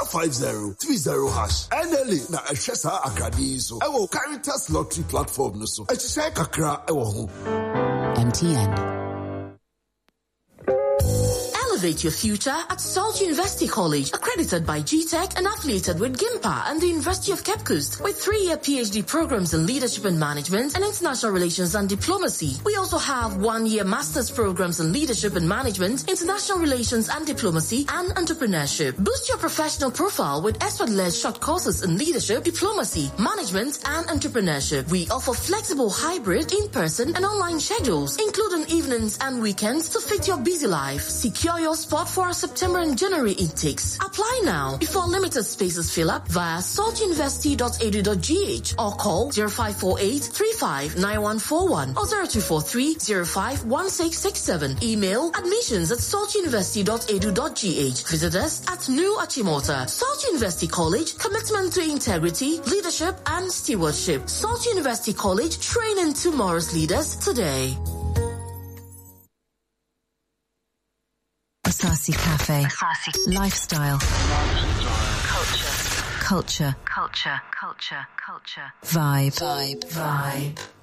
*5030#. NLA na Eshesa Akadi so. Ewo Caritas Lottery platform no so. Echise kakra ewo ho. MTN. Elevate your future at Salt University College, accredited by GTech and affiliated with GIMPA and the University of Cape Coast, with 3-year PhD programs in leadership and management and international relations and diplomacy. We also have 1-year master's programs in leadership and management, international relations and diplomacy, and entrepreneurship. Boost your professional profile with expert-led short courses in leadership, diplomacy, management, and entrepreneurship. We offer flexible hybrid, in-person, and online schedules, including evenings and weekends to fit your busy life. Secure your spot for our September and January intakes. Apply now before limited spaces fill up via saltuniversity.edu.gh or call 0548 359141 or 0243 051667. Email admissions@saltuniversity.edu.gh. Visit us at New Achimota. Salt University College, commitment to integrity, leadership, and stewardship. Salt University College, training tomorrow's leaders today. Asasi Cafe. Lifestyle. Culture. Vibe.